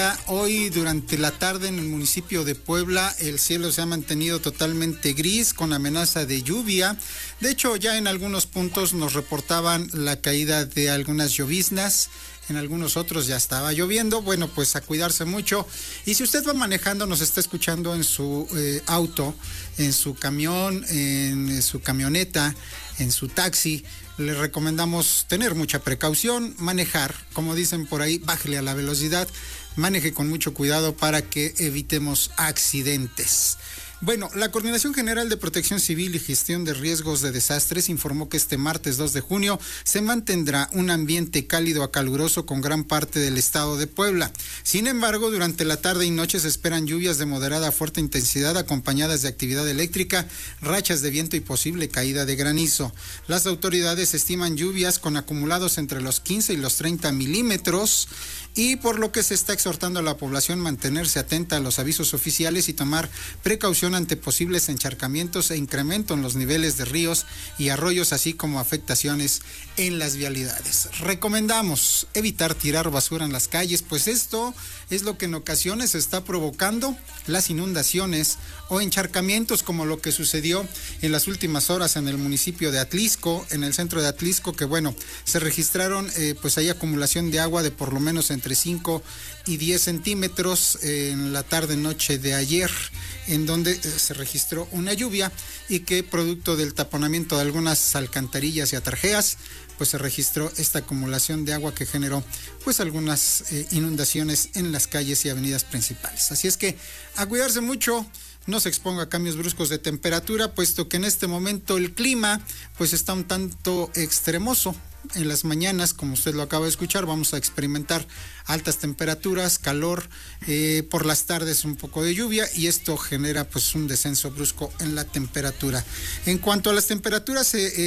Hoy durante la tarde en el municipio de Puebla el cielo se ha mantenido totalmente gris con amenaza de lluvia. De hecho, ya en algunos puntos nos reportaban la caída de algunas lloviznas. En algunos otros ya estaba lloviendo. Bueno, pues a cuidarse mucho. Y si usted va manejando, nos está escuchando en su auto, en su camión, en su camioneta, en su taxi, le recomendamos tener mucha precaución, manejar, como dicen por ahí, bájele a la velocidad, maneje con mucho cuidado para que evitemos accidentes. Bueno, la Coordinación General de Protección Civil y Gestión de Riesgos de Desastres informó que este martes 2 de junio se mantendrá un ambiente cálido a caluroso con gran parte del estado de Puebla. Sin embargo, durante la tarde y noche se esperan lluvias de moderada a fuerte intensidad acompañadas de actividad eléctrica, rachas de viento y posible caída de granizo. Las autoridades estiman lluvias con acumulados entre los 15 y los 30 milímetros y por lo que se está exhortando a la población mantenerse atenta a los avisos oficiales y tomar precaución ante posibles encharcamientos e incremento en los niveles de ríos y arroyos, así como afectaciones en las vialidades. Recomendamos evitar tirar basura en las calles, pues esto es lo que en ocasiones está provocando las inundaciones o encharcamientos, como lo que sucedió en las últimas horas en el municipio de Atlixco, en el centro de Atlixco, que bueno, se registraron pues hay acumulación de agua de por lo menos entre 5 y 10 centímetros en la tarde-noche de ayer, en donde se registró una lluvia y que producto del taponamiento de algunas alcantarillas y atarjeas, pues se registró esta acumulación de agua que generó pues algunas inundaciones en las calles y avenidas principales. Así es que a cuidarse mucho, no se exponga a cambios bruscos de temperatura, puesto que en este momento el clima pues está un tanto extremoso. En las mañanas, como usted lo acaba de escuchar, vamos a experimentar altas temperaturas, calor, por las tardes un poco de lluvia y esto genera pues un descenso brusco en la temperatura. En cuanto a las temperaturas,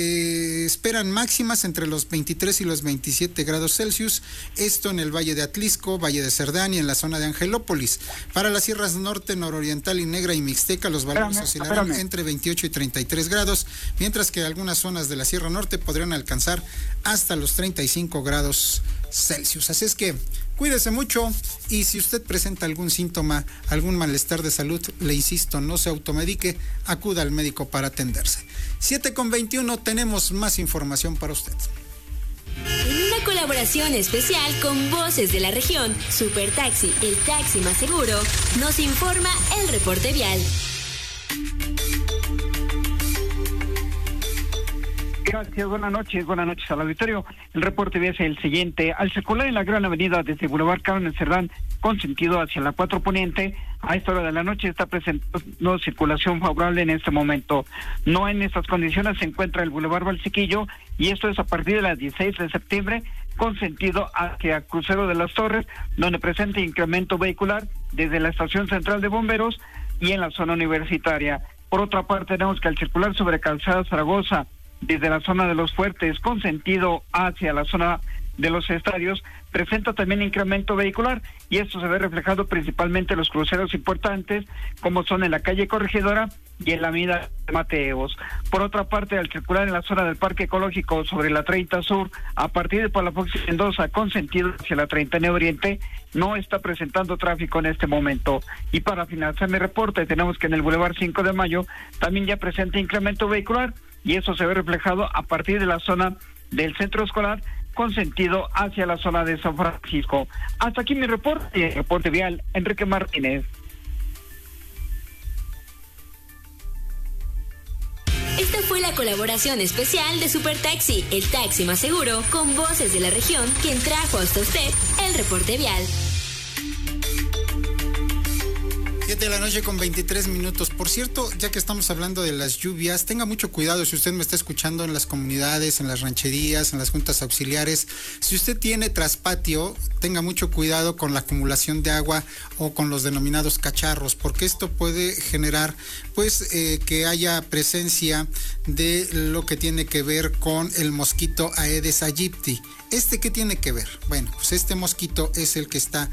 se esperan máximas entre los 23 y los 27 grados Celsius, esto en el Valle de Atlixco, Valle de Cerdán y en la zona de Angelópolis. Para las sierras norte, nororiental y negra y mixteca, los valores oscilarán entre 28 y 33 grados, mientras que algunas zonas de la Sierra Norte podrían alcanzar hasta los 35 grados Celsius. Así es que cuídese mucho y si usted presenta algún síntoma, algún malestar de salud, le insisto, no se automedique, acuda al médico para atenderse. 7:21, tenemos más información para usted. En una colaboración especial con Voces de la Región, Super Taxi, el taxi más seguro, nos informa el reporte vial. Gracias, buenas noches al auditorio. El reporte vial es el siguiente. Al circular en la gran avenida desde Boulevard Carmen Cerdán con sentido hacia la 4 Poniente, a esta hora de la noche está presentando circulación favorable en este momento. No en estas condiciones se encuentra el Boulevard Valsequillo y esto es a partir de las 16 de septiembre con sentido hacia Crucero de las Torres, donde presenta incremento vehicular desde la estación central de bomberos y en la zona universitaria. Por otra parte, tenemos que al circular sobre Calzada Zaragoza desde la zona de los Fuertes con sentido hacia la zona de los estadios, presenta también incremento vehicular y esto se ve reflejado principalmente en los cruceros importantes como son en la calle Corregidora y en la avenida Mateos. Por otra parte, al circular en la zona del Parque Ecológico sobre la 30 Sur, a partir de Palafox y Mendoza con sentido hacia la 30 Oriente, no está presentando tráfico en este momento. Y para finalizar mi reporte, tenemos que en el Boulevard 5 de Mayo también ya presenta incremento vehicular y eso se ve reflejado a partir de la zona del centro escolar con sentido hacia la zona de San Francisco. Hasta aquí mi reporte, el reporte vial, Enrique Martínez. Esta fue la colaboración especial de Super Taxi, el taxi más seguro, con Voces de la Región, quien trajo hasta usted el reporte vial. 7:23 Por cierto, ya que estamos hablando de las lluvias, tenga mucho cuidado si usted me está escuchando en las comunidades, en las rancherías, en las juntas auxiliares. Si usted tiene traspatio, tenga mucho cuidado con la acumulación de agua o con los denominados cacharros, porque esto puede generar pues que haya presencia de lo que tiene que ver con el mosquito Aedes aegypti. ¿Qué tiene que ver? Bueno, pues este mosquito es el que está